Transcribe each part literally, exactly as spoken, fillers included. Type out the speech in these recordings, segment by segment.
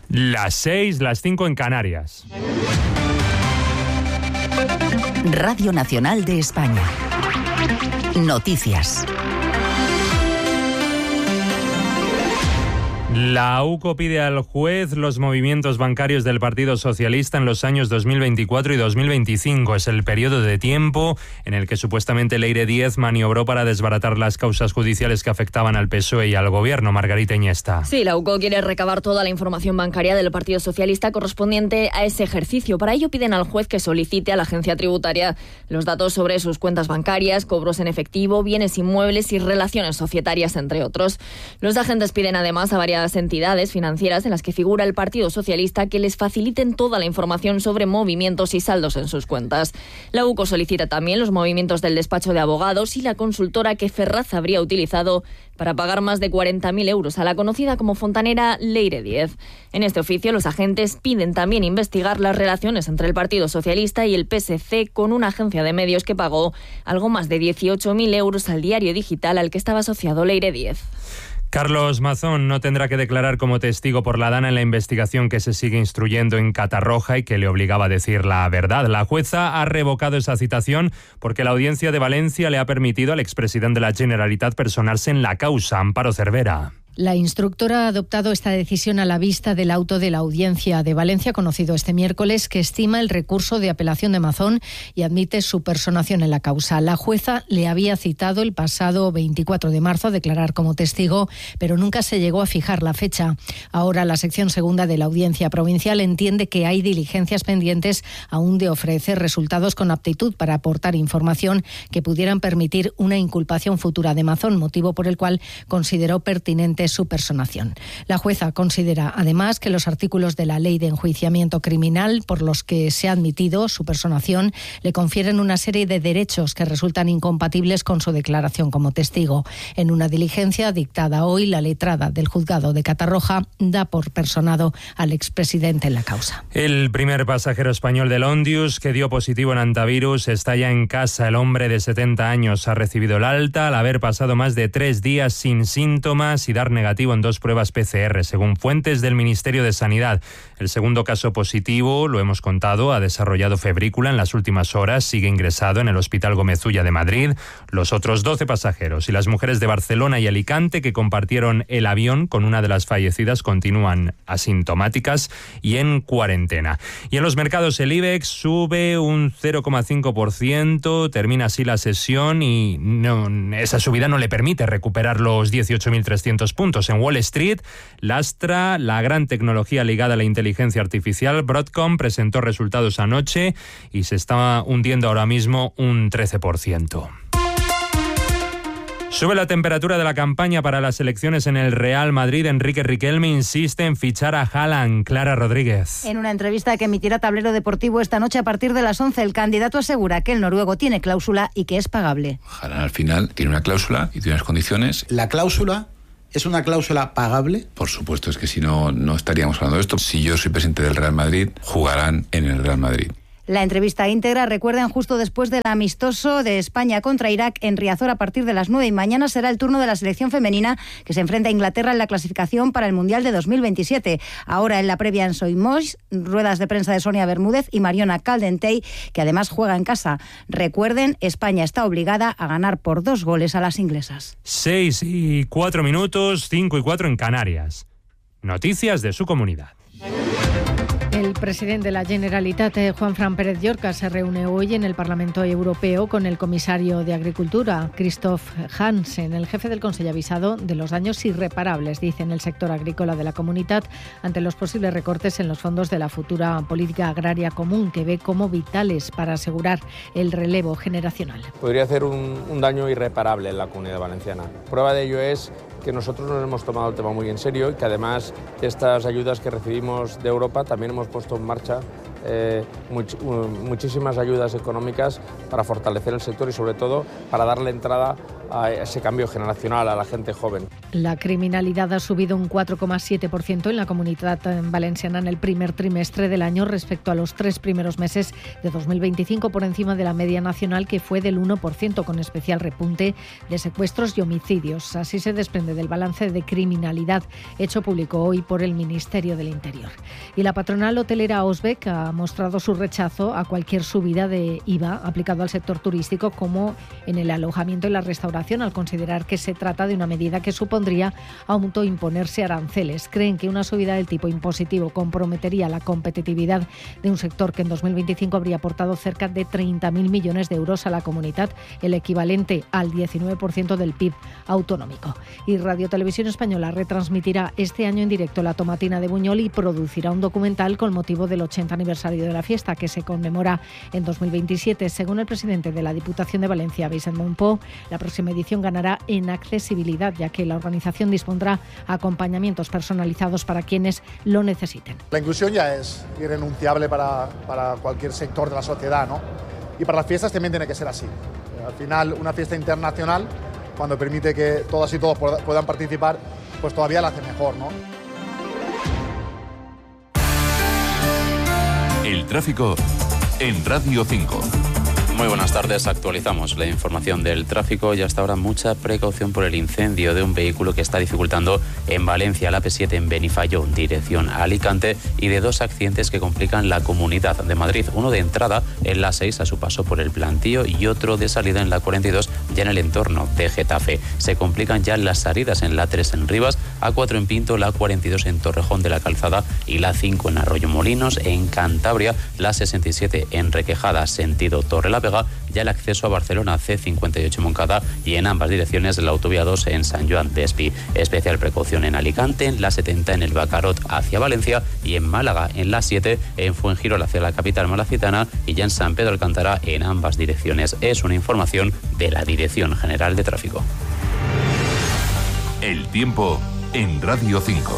Las seis, las cinco en Canarias. Radio Nacional de España. Noticias. La U C O pide al juez los movimientos bancarios del Partido Socialista en los años dos mil veinticuatro y dos mil veinticinco. Es el periodo de tiempo en el que supuestamente Leire Díez maniobró para desbaratar las causas judiciales que afectaban al P S O E y al Gobierno. Margarita Iniesta. Sí, la U C O quiere recabar toda la información bancaria del Partido Socialista correspondiente a ese ejercicio. Para ello piden al juez que solicite a la agencia tributaria los datos sobre sus cuentas bancarias, cobros en efectivo, bienes inmuebles y relaciones societarias, entre otros. Los agentes piden además a varias entidades financieras en las que figura el Partido Socialista que les faciliten toda la información sobre movimientos y saldos en sus cuentas. La U C O solicita también los movimientos del despacho de abogados y la consultora que Ferraz habría utilizado para pagar más de cuarenta mil euros a la conocida como fontanera Leire Díez. En este oficio, los agentes piden también investigar las relaciones entre el Partido Socialista y el P S C con una agencia de medios que pagó algo más de dieciocho mil euros al diario digital al que estaba asociado Leire Díez. Carlos Mazón no tendrá que declarar como testigo por la Dana en la investigación que se sigue instruyendo en Catarroja y que le obligaba a decir la verdad. La jueza ha revocado esa citación porque la Audiencia de Valencia le ha permitido al expresidente de la Generalitat personarse en la causa. Amparo Cervera. La instructora ha adoptado esta decisión a la vista del auto de la Audiencia de Valencia, conocido este miércoles, que estima el recurso de apelación de Mazón y admite su personación en la causa. La jueza le había citado el pasado veinticuatro de marzo a declarar como testigo, pero nunca se llegó a fijar la fecha. Ahora la sección segunda de la Audiencia Provincial entiende que hay diligencias pendientes aún de ofrecer resultados con aptitud para aportar información que pudieran permitir una inculpación futura de Mazón, motivo por el cual consideró pertinente su personación. La jueza considera además que los artículos de la Ley de Enjuiciamiento Criminal por los que se ha admitido su personación le confieren una serie de derechos que resultan incompatibles con su declaración como testigo. En una diligencia dictada hoy, la letrada del juzgado de Catarroja da por personado al expresidente en la causa. El primer pasajero español del Ondius que dio positivo en antivirus está ya en casa. El hombre de setenta años ha recibido el alta al haber pasado más de tres días sin síntomas y dar negativo en dos pruebas P C R, según fuentes del Ministerio de Sanidad. El segundo caso positivo, lo hemos contado, ha desarrollado febrícula en las últimas horas, sigue ingresado en el Hospital Gómez Ulla de Madrid. Los otros doce pasajeros y las mujeres de Barcelona y Alicante que compartieron el avión con una de las fallecidas continúan asintomáticas y en cuarentena. Y en los mercados el IBEX sube un cero coma cinco por ciento, termina así la sesión y no, esa subida no le permite recuperar los dieciocho mil trescientos puntos. En Wall Street, lastra la gran tecnología ligada a la inteligencia artificial. Broadcom presentó resultados anoche y se está hundiendo ahora mismo un trece por ciento. Sube la temperatura de la campaña para las elecciones en el Real Madrid. Enrique Riquelme insiste en fichar a Haaland. Clara Rodríguez. En una entrevista que emitirá Tablero Deportivo esta noche a partir de las once, el candidato asegura que el noruego tiene cláusula y que es pagable. Haaland al final tiene una cláusula y tiene unas condiciones. La cláusula... ¿Es una cláusula pagable? Por supuesto, es que si no, no estaríamos hablando de esto. Si yo soy presidente del Real Madrid, jugarán en el Real Madrid. La entrevista íntegra, recuerden, justo después del amistoso de España contra Irak en Riazor a partir de las nueve y mañana será el turno de la selección femenina que se enfrenta a Inglaterra en la clasificación para el Mundial de dos mil veintisiete. Ahora en la previa en Soy Moix, ruedas de prensa de Sonia Bermúdez y Mariona Caldentey, que además juega en casa. Recuerden, España está obligada a ganar por dos goles a las inglesas. Seis y cuatro minutos, cinco y cuatro en Canarias. Noticias de su comunidad. El presidente de la Generalitat, Juanfran Pérez Llorca, se reúne hoy en el Parlamento Europeo con el comisario de Agricultura, Christoph Hansen. El jefe del Consell ha avisado de los daños irreparables, dice, en el sector agrícola de la comunidad ante los posibles recortes en los fondos de la futura política agraria común, que ve como vitales para asegurar el relevo generacional. Podría hacer un, un daño irreparable en la Comunidad Valenciana. Prueba de ello es que nosotros nos hemos tomado el tema muy en serio y que además estas ayudas que recibimos de Europa también hemos puesto en marcha eh, much, muchísimas ayudas económicas para fortalecer el sector y sobre todo para darle entrada a ese cambio generacional, a la gente joven. La criminalidad ha subido un cuatro coma siete por ciento en la Comunitat Valenciana en el primer trimestre del año respecto a los tres primeros meses de dos mil veinticinco, por encima de la media nacional, que fue del uno por ciento, con especial repunte de secuestros y homicidios. Así se desprende del balance de criminalidad hecho público hoy por el Ministerio del Interior. Y la patronal hotelera Osbec ha mostrado su rechazo a cualquier subida de I V A aplicado al sector turístico, como en el alojamiento y la restauración, al considerar que se trata de una medida que supondría autoimponerse aranceles. Creen que una subida del tipo impositivo comprometería la competitividad de un sector que en dos mil veinticinco habría aportado cerca de treinta mil millones de euros a la comunidad, el equivalente al diecinueve por ciento del P I B autonómico. Y Radio Televisión Española retransmitirá este año en directo la Tomatina de Buñol y producirá un documental con motivo del ochenta aniversario de la fiesta, que se conmemora en dos mil veintisiete. Según el presidente de la Diputación de Valencia, Vicent Monpó, la próxima edición ganará en accesibilidad, ya que la organización dispondrá acompañamientos personalizados para quienes lo necesiten. La inclusión ya es irrenunciable para, para cualquier sector de la sociedad, ¿no? Y para las fiestas también tiene que ser así. Al final, una fiesta internacional, cuando permite que todas y todos puedan participar, pues todavía la hace mejor, ¿no? El tráfico en Radio cinco. Muy buenas tardes, actualizamos la información del tráfico y hasta ahora mucha precaución por el incendio de un vehículo que está dificultando en Valencia, la A P siete en Benifayó, dirección a Alicante, y de dos accidentes que complican la Comunidad de Madrid, uno de entrada en la A seis a su paso por el Plantío y otro de salida en la cuarenta y dos ya en el entorno de Getafe. Se complican ya las salidas en la A tres en Rivas, A cuatro en Pinto, la A cuarenta y dos en Torrejón de la Calzada y la A cinco en Arroyomolinos. En Cantabria, la sesenta y siete en Requejada, sentido Torrelavega, ya el acceso a Barcelona, C cincuenta y ocho Moncada, y en ambas direcciones la autovía dos en San Joan de Espí. Especial precaución en Alicante, en la setenta en el Bacarot hacia Valencia, y en Málaga en la siete en Fuengirola hacia la capital malacitana, y ya en San Pedro Alcántara en ambas direcciones. Es una información de la Dirección General de Tráfico. El tiempo en Radio cinco.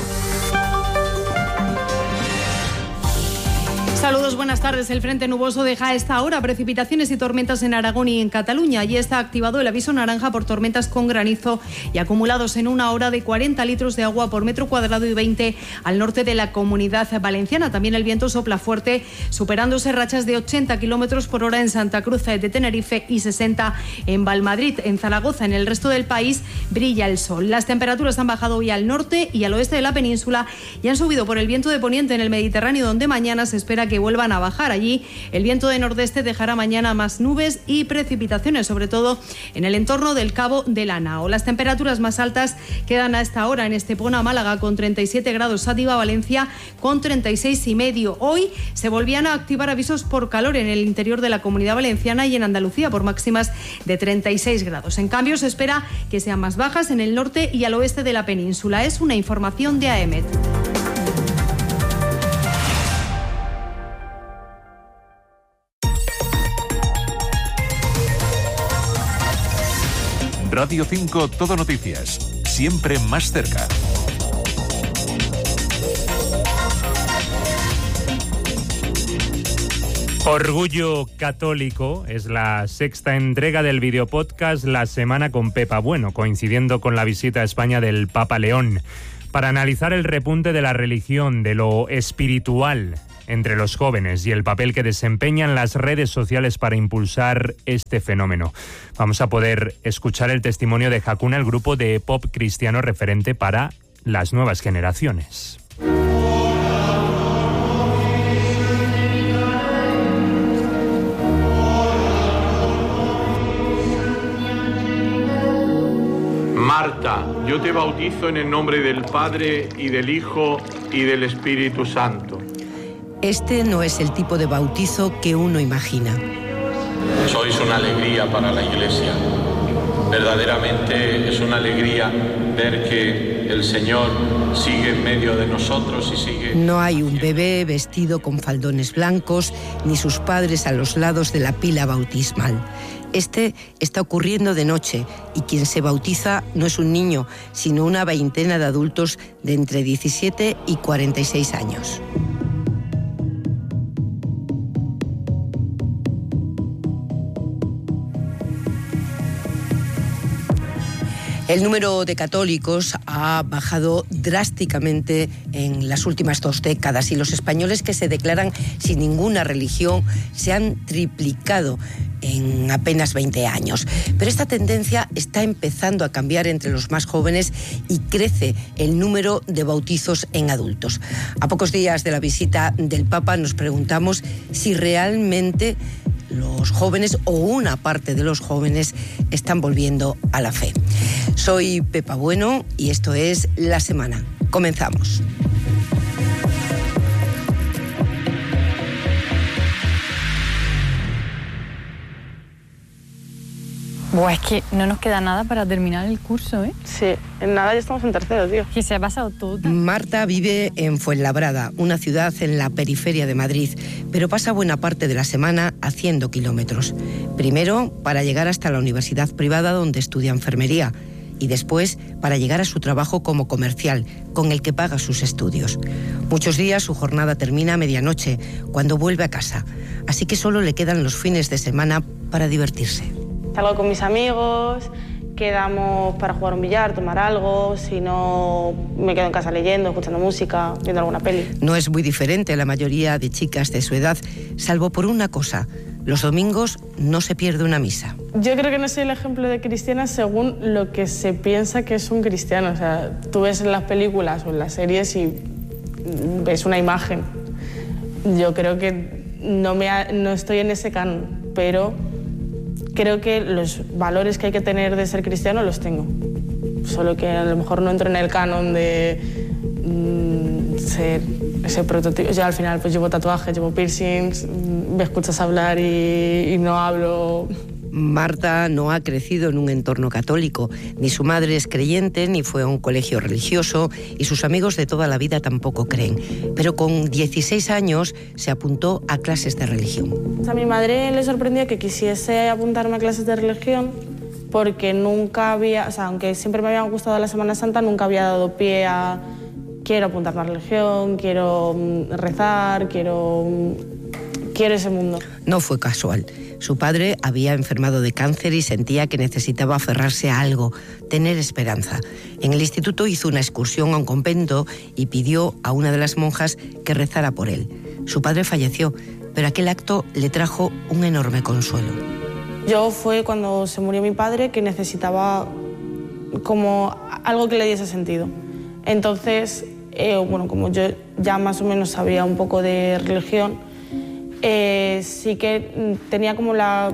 Saludos, buenas tardes. El frente nuboso deja a esta hora precipitaciones y tormentas en Aragón y en Cataluña. Y está activado el aviso naranja por tormentas con granizo y acumulados en una hora de cuarenta litros de agua por metro cuadrado y veinte al norte de la Comunidad Valenciana. También el viento sopla fuerte, superándose rachas de ochenta kilómetros por hora en Santa Cruz de Tenerife y sesenta en Valmadrid. En Zaragoza, en el resto del país, brilla el sol. Las temperaturas han bajado hoy al norte y al oeste de la península y han subido por el viento de poniente en el Mediterráneo, donde mañana se espera que que vuelvan a bajar. Allí el viento de nordeste dejará mañana más nubes y precipitaciones, sobre todo en el entorno del Cabo de la Nao. Las temperaturas más altas quedan a esta hora en Estepona, Málaga con treinta y siete grados, Sátiva, Valencia con treinta y seis y medio. Hoy se volvían a activar avisos por calor en el interior de la Comunidad Valenciana y en Andalucía por máximas de treinta y seis grados. En cambio, se espera que sean más bajas en el norte y al oeste de la península. Es una información de AEMET. Radio cinco Todo Noticias, siempre más cerca. Orgullo Católico es la sexta entrega del videopodcast La Semana con Pepa Bueno, coincidiendo con la visita a España del Papa León, para analizar el repunte de la religión, de lo espiritual entre los jóvenes y el papel que desempeñan las redes sociales para impulsar este fenómeno. Vamos a poder escuchar el testimonio de Hakuna, el grupo de pop cristiano referente para las nuevas generaciones. Marta, yo te bautizo en el nombre del Padre y del Hijo y del Espíritu Santo. Este no es el tipo de bautizo que uno imagina. Sois una alegría para la Iglesia. Verdaderamente es una alegría ver que el Señor sigue en medio de nosotros y sigue... No hay un bebé vestido con faldones blancos, ni sus padres a los lados de la pila bautismal. Este está ocurriendo de noche y quien se bautiza no es un niño, sino una veintena de adultos de entre diecisiete y cuarenta y seis años. El número de católicos ha bajado drásticamente en las últimas dos décadas y los españoles que se declaran sin ninguna religión se han triplicado en apenas veinte años. Pero esta tendencia está empezando a cambiar entre los más jóvenes y crece el número de bautizos en adultos. A pocos días de la visita del Papa nos preguntamos si realmente los jóvenes o una parte de los jóvenes están volviendo a la fe. Soy Pepa Bueno y esto es La Semana. Comenzamos. Buah, es que no nos queda nada para terminar el curso, ¿eh? Sí, en nada ya estamos en tercero, tío. Que se ha pasado todo. Marta vive en Fuenlabrada, una ciudad en la periferia de Madrid, pero pasa buena parte de la semana haciendo kilómetros. Primero, para llegar hasta la universidad privada donde estudia enfermería y después para llegar a su trabajo como comercial, con el que paga sus estudios. Muchos días su jornada termina a medianoche, cuando vuelve a casa, así que solo le quedan los fines de semana para divertirse. Salgo con mis amigos, quedamos para jugar un billar, tomar algo, si no me quedo en casa leyendo, escuchando música, viendo alguna peli. No es muy diferente a la mayoría de chicas de su edad, salvo por una cosa: los domingos no se pierde una misa. Yo creo que no soy el ejemplo de cristiana según lo que se piensa que es un cristiano. O sea, tú ves en las películas o en las series y ves una imagen. Yo creo que no, me ha, no estoy en ese canon, pero creo que los valores que hay que tener de ser cristiano los tengo. Solo que a lo mejor no entro en el canon de mmm, ser ese prototipo. Yo al final pues llevo tatuajes, llevo piercings, me escuchas hablar y, y no hablo. Marta no ha crecido en un entorno católico. Ni su madre es creyente, ni fue a un colegio religioso, y sus amigos de toda la vida tampoco creen. Pero con dieciséis años se apuntó a clases de religión. A mi madre le sorprendió que quisiese apuntarme a clases de religión porque nunca había, o sea, aunque siempre me había gustado la Semana Santa, nunca había dado pie a quiero apuntarme a religión, quiero rezar, quiero, quiero ese mundo. No fue casual. Su padre había enfermado de cáncer y sentía que necesitaba aferrarse a algo, tener esperanza. En el instituto hizo una excursión a un convento y pidió a una de las monjas que rezara por él. Su padre falleció, pero aquel acto le trajo un enorme consuelo. Yo fue cuando se murió mi padre que necesitaba como algo que le diese sentido. Entonces, eh, bueno, como yo ya más o menos sabía un poco de religión, Eh, sí que tenía como la,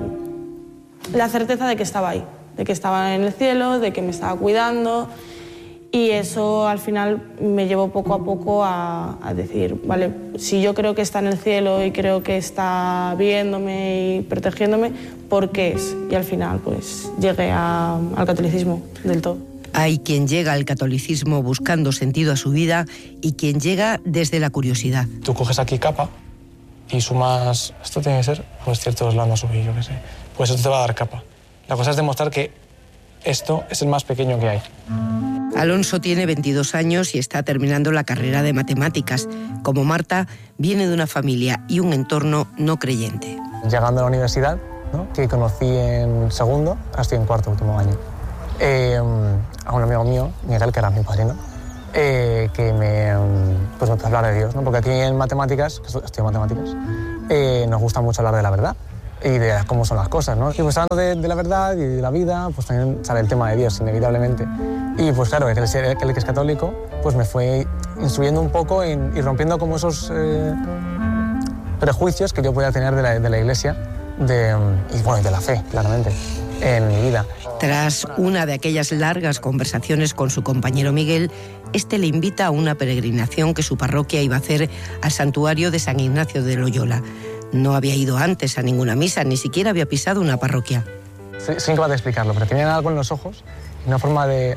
la certeza de que estaba ahí, de que estaba en el cielo, de que me estaba cuidando, y eso al final me llevó poco a poco a, a decir, vale, si yo creo que está en el cielo y creo que está viéndome y protegiéndome, ¿por qué es? Y al final pues llegué a, al catolicismo del todo. Hay quien llega al catolicismo buscando sentido a su vida y quien llega desde la curiosidad. Tú coges aquí capa y sumas, esto tiene que ser, pues ciertos lados subir, yo qué sé, pues esto te va a dar capa. La cosa es demostrar que esto es el más pequeño que hay. Alonso tiene veintidós años y está terminando la carrera de matemáticas. Como Marta, viene de una familia y un entorno no creyente. Llegando a la universidad, ¿no?, que conocí en segundo, ahora estoy en cuarto, último año, eh, a un amigo mío, Miguel, que era mi padrino, Eh, que me, pues me empezó a hablar de Dios, ¿no? Porque aquí en matemáticas, que estudio matemáticas, eh, nos gusta mucho hablar de la verdad y de cómo son las cosas, ¿no? Y pues hablando de, de la verdad y de la vida, pues también sale el tema de Dios, inevitablemente. Y pues claro, el que, el que es católico, pues me fue instruyendo un poco en, y rompiendo como esos eh, prejuicios que yo podía tener de la, de la Iglesia de, y bueno, de la fe, claramente, en mi vida. Tras una de aquellas largas conversaciones con su compañero Miguel, este le invita a una peregrinación que su parroquia iba a hacer al santuario de San Ignacio de Loyola. No había ido antes a ninguna misa, ni siquiera había pisado una parroquia. Sí, soy incapaz de explicarlo, pero tenían algo en los ojos, una forma de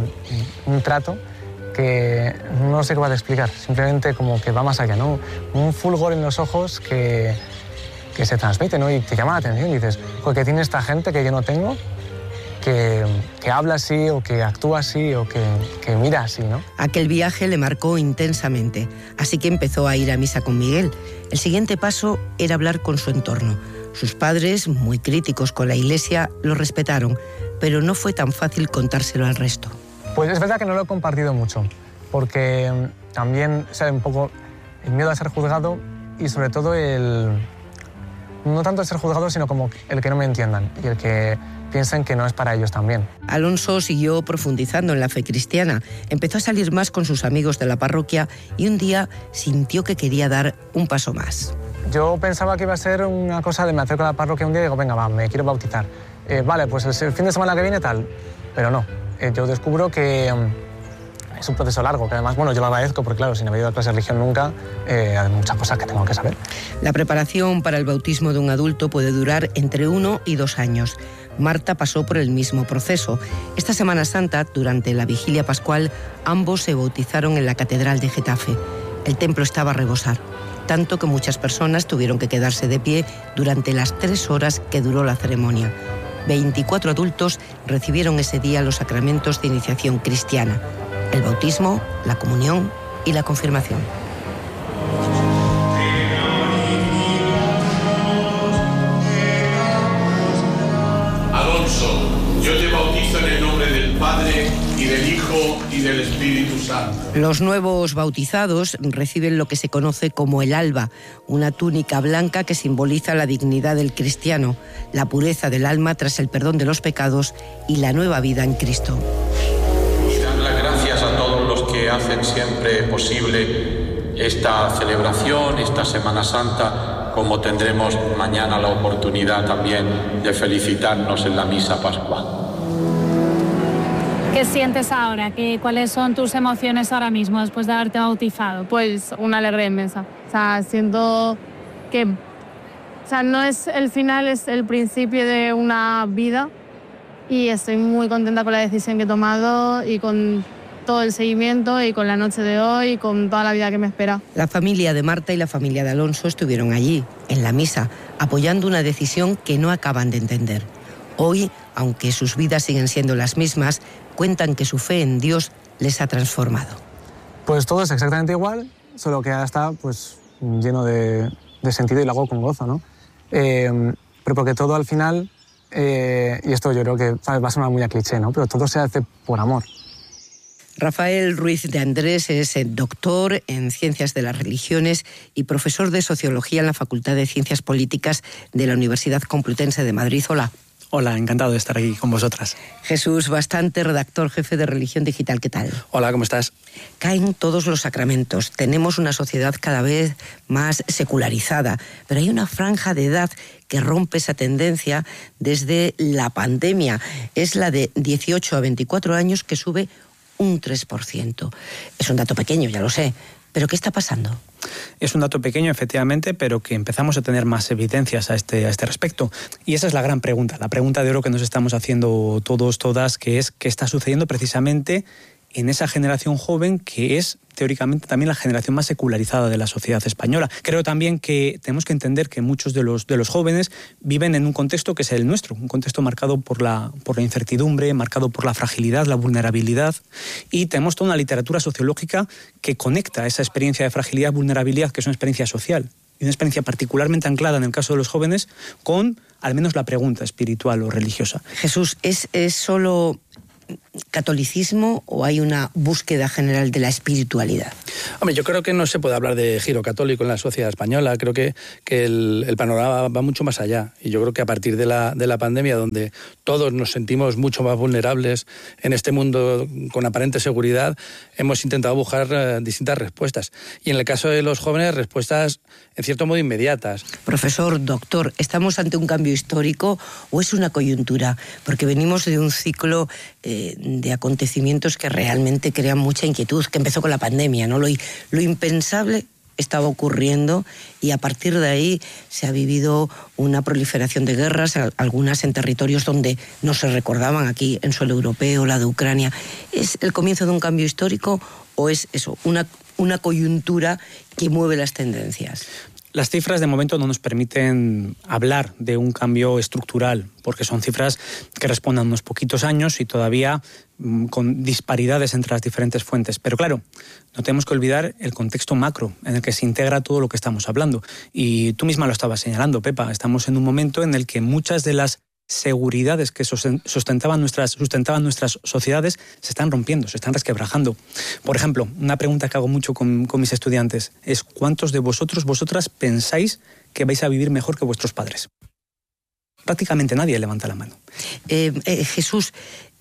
un trato que no sé qué va a explicar, simplemente como que va más allá, ¿no? Un fulgor en los ojos que, que se transmite, ¿no? Y te llama la atención y dices, ¿qué tiene esta gente que yo no tengo? Que, que habla así o que actúa así o que, que mira así, ¿no? Aquel viaje le marcó intensamente, así que empezó a ir a misa con Miguel. El siguiente paso era hablar con su entorno. Sus padres, muy críticos con la Iglesia, lo respetaron, pero no fue tan fácil contárselo al resto. Pues es verdad que no lo he compartido mucho, porque también, o sea, un poco el miedo a ser juzgado y sobre todo el... no tanto el ser juzgado, sino como el que no me entiendan y el que piensen que no es para ellos también. Alonso siguió profundizando en la fe cristiana, empezó a salir más con sus amigos de la parroquia y un día sintió que quería dar un paso más. Yo pensaba que iba a ser una cosa de me acerco a la parroquia un día y digo, venga, va, me quiero bautizar. Eh, vale, pues el fin de semana que viene tal, pero no. Eh, yo descubro que um, es un proceso largo, que además, bueno, yo lo agradezco porque, claro, si no había ido a clase de religión nunca, eh, hay muchas cosas que tengo que saber. La preparación para el bautismo de un adulto puede durar entre uno y dos años. Marta pasó por el mismo proceso. Esta Semana Santa, durante la vigilia pascual, ambos se bautizaron en la Catedral de Getafe. El templo estaba a rebosar, tanto que muchas personas tuvieron que quedarse de pie durante las tres horas que duró la ceremonia. veinticuatro adultos recibieron ese día los sacramentos de iniciación cristiana: el bautismo, la comunión y la confirmación. Alonso, yo te bautizo en el nombre del Padre y del Hijo y del Espíritu Santo. Los nuevos bautizados reciben lo que se conoce como el alba, una túnica blanca que simboliza la dignidad del cristiano, la pureza del alma tras el perdón de los pecados y la nueva vida en Cristo. Y dar las gracias a todos los que hacen siempre posible esta celebración, esta Semana Santa, como tendremos mañana la oportunidad también de felicitarnos en la misa pascual. ¿Qué sientes ahora? ¿Qué, ¿Cuáles son tus emociones ahora mismo después de haberte bautizado? Pues una alegría inmensa. O sea, siento que o sea, no es el final, es el principio de una vida y estoy muy contenta con la decisión que he tomado y con todo el seguimiento y con la noche de hoy y con toda la vida que me espera. La familia de Marta y la familia de Alonso estuvieron allí, en la misa, apoyando una decisión que no acaban de entender. Hoy, aunque sus vidas siguen siendo las mismas, cuentan que su fe en Dios les ha transformado. Pues todo es exactamente igual, solo que ahora está pues, lleno de, de sentido y lo hago con gozo, ¿no? Eh, pero porque todo al final, eh, y esto yo creo que ¿sabes? Va a sonar muy a cliché, ¿no? Pero todo se hace por amor. Rafael Ruiz de Andrés es doctor en Ciencias de las Religiones y profesor de Sociología en la Facultad de Ciencias Políticas de la Universidad Complutense de Madrid. Hola. Hola, encantado de estar aquí con vosotras. Jesús Bastante, redactor jefe de Religión Digital, ¿qué tal? Hola, ¿cómo estás? Caen todos los sacramentos. Tenemos una sociedad cada vez más secularizada, pero hay una franja de edad que rompe esa tendencia desde la pandemia. Es la de dieciocho a veinticuatro años, que sube un tres por ciento. Es un dato pequeño, ya lo sé, pero ¿qué está pasando? Es un dato pequeño, efectivamente, pero que empezamos a tener más evidencias a este, a este respecto. Y esa es la gran pregunta, la pregunta de oro que nos estamos haciendo todos, todas, que es qué está sucediendo precisamente en esa generación joven que es teóricamente también la generación más secularizada de la sociedad española. Creo también que tenemos que entender que muchos de los, de los jóvenes viven en un contexto que es el nuestro, un contexto marcado por la, por la incertidumbre, marcado por la fragilidad, la vulnerabilidad, y tenemos toda una literatura sociológica que conecta esa experiencia de fragilidad, vulnerabilidad, que es una experiencia social, y una experiencia particularmente anclada en el caso de los jóvenes, con al menos la pregunta espiritual o religiosa. Jesús, ¿es, es solo catolicismo o hay una búsqueda general de la espiritualidad? Hombre, yo creo que no se puede hablar de giro católico en la sociedad española. Creo que, que el, el panorama va mucho más allá. Y yo creo que a partir de la, de la pandemia, donde todos nos sentimos mucho más vulnerables en este mundo con aparente seguridad, hemos intentado buscar uh, distintas respuestas. Y en el caso de los jóvenes, respuestas en cierto modo inmediatas. Profesor, doctor, ¿estamos ante un cambio histórico o es una coyuntura? Porque venimos de un ciclo eh, de acontecimientos que realmente crean mucha inquietud, que empezó con la pandemia, ¿no? Lo, lo impensable estaba ocurriendo y a partir de ahí se ha vivido una proliferación de guerras, algunas en territorios donde no se recordaban, aquí en suelo europeo, la de Ucrania. ¿Es el comienzo de un cambio histórico o es eso, una, una coyuntura que mueve las tendencias? Las cifras de momento no nos permiten hablar de un cambio estructural, porque son cifras que responden a unos poquitos años y todavía mmm, con disparidades entre las diferentes fuentes. Pero claro, no tenemos que olvidar el contexto macro en el que se integra todo lo que estamos hablando. Y tú misma lo estabas señalando, Pepa, estamos en un momento en el que muchas de las seguridades que sustentaban nuestras, sustentaban nuestras sociedades se están rompiendo, se están resquebrajando. Por ejemplo, una pregunta que hago mucho con, con mis estudiantes es ¿cuántos de vosotros, vosotras pensáis que vais a vivir mejor que vuestros padres? Prácticamente nadie levanta la mano. Eh, eh, Jesús,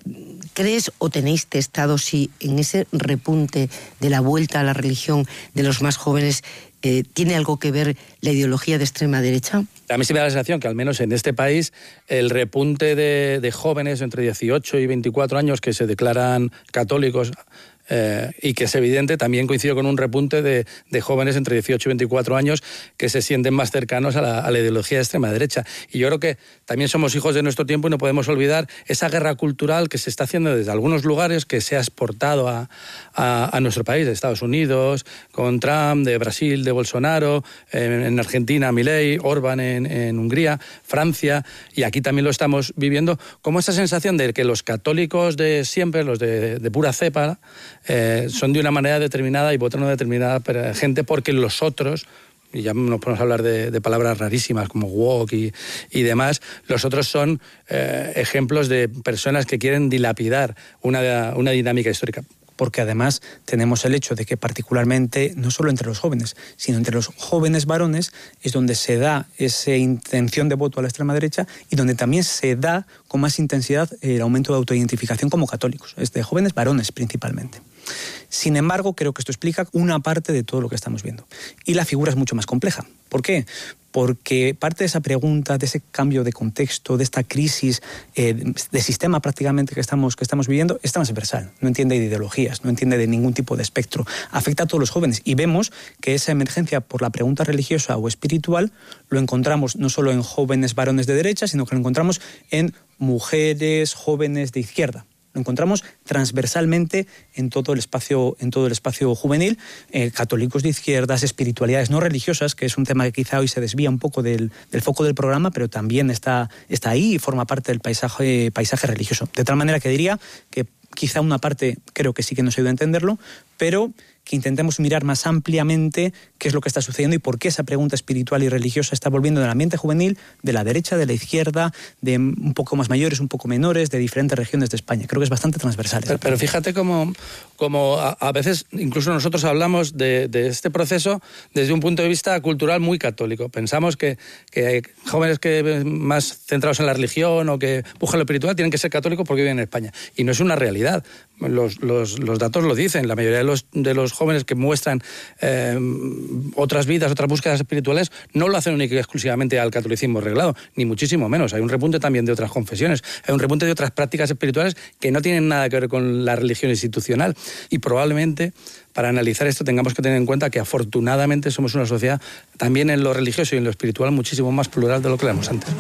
¿crees o tenéis testado si en ese repunte de la vuelta a la religión de los más jóvenes eh, tiene algo que ver la ideología de extrema derecha? A mí sí me da la sensación que al menos en este país el repunte de, de jóvenes entre dieciocho y veinticuatro años que se declaran católicos eh, y que es evidente, también coincido con un repunte de, de jóvenes entre dieciocho y veinticuatro años que se sienten más cercanos a la, a la ideología de extrema derecha. Y yo creo que también somos hijos de nuestro tiempo y no podemos olvidar esa guerra cultural que se está haciendo desde algunos lugares, que se ha exportado a, a, a nuestro país, de Estados Unidos, con Trump, de Brasil, de Bolsonaro, en, en Argentina, Milei, Orbán en, en Hungría, Francia, y aquí también lo estamos viviendo, como esa sensación de que los católicos de siempre, los de, de pura cepa, eh, son de una manera determinada y votan a una determinada gente porque los otros, y ya nos podemos hablar de, de palabras rarísimas como woke y, y demás, los otros son eh, ejemplos de personas que quieren dilapidar una, una dinámica histórica. Porque además tenemos el hecho de que particularmente, no solo entre los jóvenes, sino entre los jóvenes varones, es donde se da esa intención de voto a la extrema derecha y donde también se da con más intensidad el aumento de autoidentificación como católicos, es de jóvenes varones principalmente. Sin embargo, creo que esto explica una parte de todo lo que estamos viendo. Y la figura es mucho más compleja. ¿Por qué? Porque parte de esa pregunta, de ese cambio de contexto, de esta crisis eh, de sistema prácticamente que estamos, que estamos viviendo, es transversal. No entiende de ideologías, no entiende de ningún tipo de espectro. Afecta a todos los jóvenes y vemos que esa emergencia por la pregunta religiosa o espiritual lo encontramos no solo en jóvenes varones de derecha, sino que lo encontramos en mujeres jóvenes de izquierda. Lo encontramos transversalmente en todo el espacio, en todo el espacio juvenil, eh, católicos de izquierdas, espiritualidades no religiosas, que es un tema que quizá hoy se desvía un poco del, del foco del programa, pero también está, está ahí y forma parte del paisaje, paisaje religioso. De tal manera que diría que quizá una parte creo que sí que nos ayuda a entenderlo, pero que intentemos mirar más ampliamente qué es lo que está sucediendo y por qué esa pregunta espiritual y religiosa está volviendo en el ambiente juvenil de la derecha, de la izquierda, de un poco más mayores, un poco menores, de diferentes regiones de España. Creo que es bastante transversal. Pero, pero fíjate cómo, cómo a, a veces incluso nosotros hablamos de, de este proceso desde un punto de vista cultural muy católico. Pensamos que, que hay jóvenes que más centrados en la religión o que buscan lo espiritual tienen que ser católicos porque viven en España. Y no es una realidad. Los, los, los datos lo dicen. La mayoría de los, de los jóvenes que muestran eh, otras vidas, otras búsquedas espirituales, no lo hacen únicamente y exclusivamente al catolicismo reglado, ni muchísimo menos. Hay un repunte también de otras confesiones, hay un repunte de otras prácticas espirituales que no tienen nada que ver con la religión institucional. Y probablemente, para analizar esto, tengamos que tener en cuenta que afortunadamente somos una sociedad, también en lo religioso y en lo espiritual, muchísimo más plural de lo que éramos antes.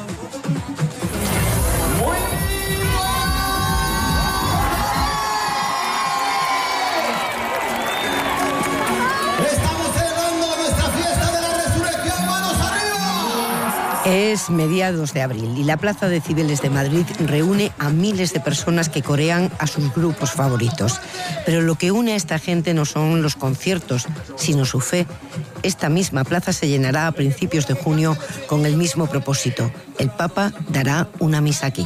Es mediados de abril y la Plaza de Cibeles de Madrid reúne a miles de personas que corean a sus grupos favoritos. Pero lo que une a esta gente no son los conciertos, sino su fe. Esta misma plaza se llenará a principios de junio con el mismo propósito. El Papa dará una misa aquí.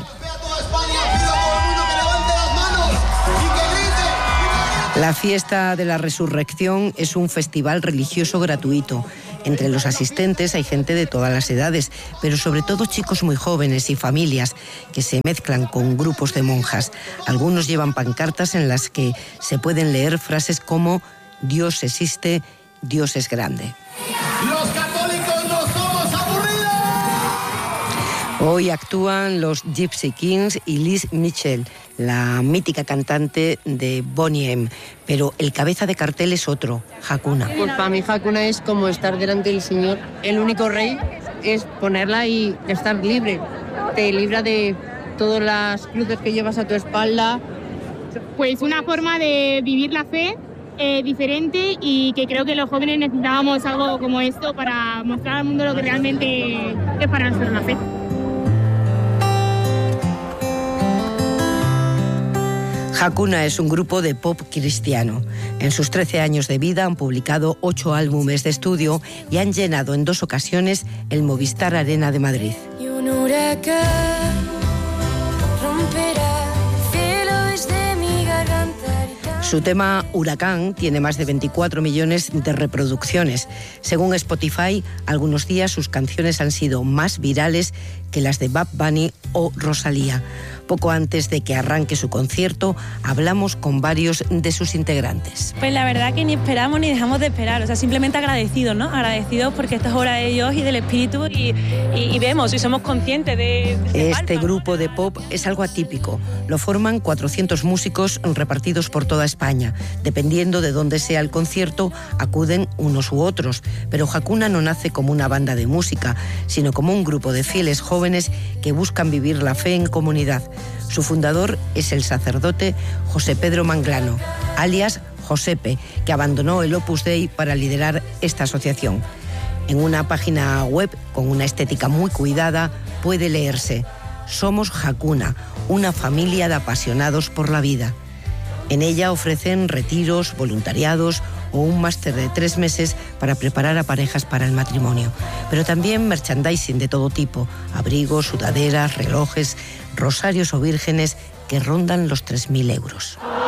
La fiesta de la Resurrección es un festival religioso gratuito. Entre los asistentes hay gente de todas las edades, pero sobre todo chicos muy jóvenes y familias que se mezclan con grupos de monjas. Algunos llevan pancartas en las que se pueden leer frases como Dios existe, Dios es grande. Los católicos no somos aburridos. Hoy actúan los Gypsy Kings y Liz Mitchell, la mítica cantante de Boney M. Pero el cabeza de cartel es otro, Hakuna. Pues para mí Hakuna es como estar delante del Señor. El único rey es ponerla y estar libre. Te libra de todas las cruces que llevas a tu espalda. Pues una forma de vivir la fe eh, diferente y que creo que los jóvenes necesitábamos algo como esto para mostrar al mundo lo que realmente es para nosotros la fe. Hakuna es un grupo de pop cristiano. En sus trece años de vida han publicado ocho álbumes de estudio y han llenado en dos ocasiones el Movistar Arena de Madrid. Y un huracán romperá el cielo desde mi garganta. Su tema Huracán tiene más de veinticuatro millones de reproducciones. Según Spotify, algunos días sus canciones han sido más virales que las de Bad Bunny o Rosalía. Poco antes de que arranque su concierto, hablamos con varios de sus integrantes. Pues la verdad que ni esperamos ni dejamos de esperar, o sea, simplemente agradecidos, ¿no? Agradecidos porque esta es obra de Dios y del Espíritu y, y, y vemos y somos conscientes de... de este grupo de pop es algo atípico. Lo forman cuatrocientos músicos repartidos por toda España. Dependiendo de dónde sea el concierto, acuden unos u otros. Pero Hakuna no nace como una banda de música, sino como un grupo de fieles jóvenes que buscan vivir la fe en comunidad. Su fundador es el sacerdote José Pedro Manglano, alias Josepe, que abandonó el Opus Dei para liderar esta asociación. En una página web con una estética muy cuidada puede leerse: Somos Hakuna, una familia de apasionados por la vida. En ella ofrecen retiros, voluntariados o un máster de tres meses para preparar a parejas para el matrimonio. Pero también merchandising de todo tipo: abrigos, sudaderas, relojes, rosarios o vírgenes que rondan los tres mil euros.